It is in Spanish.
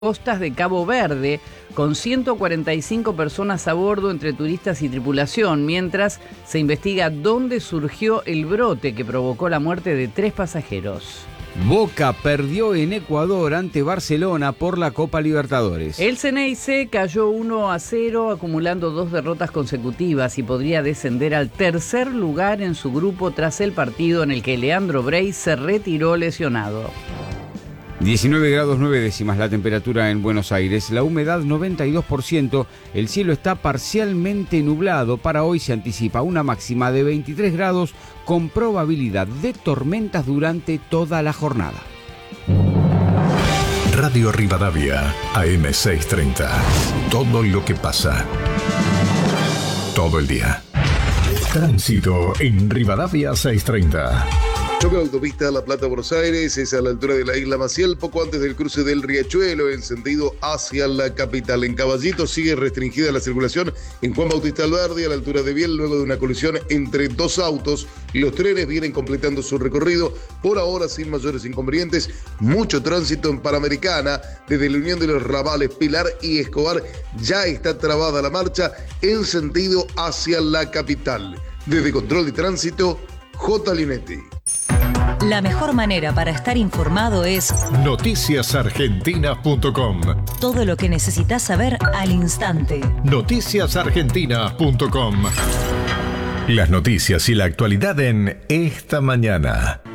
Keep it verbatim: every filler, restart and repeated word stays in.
costas de Cabo Verde, con ciento cuarenta y cinco personas a bordo entre turistas y tripulación, mientras se investiga dónde surgió el brote que provocó la muerte de tres pasajeros. Boca perdió en Ecuador ante Barcelona por la Copa Libertadores. El Ceneice cayó uno a cero, acumulando dos derrotas consecutivas y podría descender al tercer lugar en su grupo tras el partido en el que Leandro Brey se retiró lesionado. diecinueve grados nueve décimas la temperatura en Buenos Aires, la humedad noventa y dos por ciento, el cielo está parcialmente nublado. Para hoy se anticipa una máxima de veintitrés grados con probabilidad de tormentas durante toda la jornada. Radio Rivadavia, A M seiscientos treinta. Todo lo que pasa. Todo el día. Tránsito en Rivadavia seiscientos treinta. Choque de autopista La Plata-Buenos Aires, es a la altura de la Isla Maciel, poco antes del cruce del Riachuelo, en sentido hacia la capital. En Caballito sigue restringida la circulación en Juan Bautista Alberdi, a la altura de Biel, luego de una colisión entre dos autos. Los trenes vienen completando su recorrido, por ahora sin mayores inconvenientes. Mucho tránsito en Panamericana, desde la unión de los ramales Pilar y Escobar, ya está trabada la marcha en sentido hacia la capital. Desde Control de Tránsito, J. Linetti. La mejor manera para estar informado es noticias argentinas punto com. Todo lo que necesitas saber al instante. noticias argentinas punto com. Las noticias y la actualidad en Esta Mañana.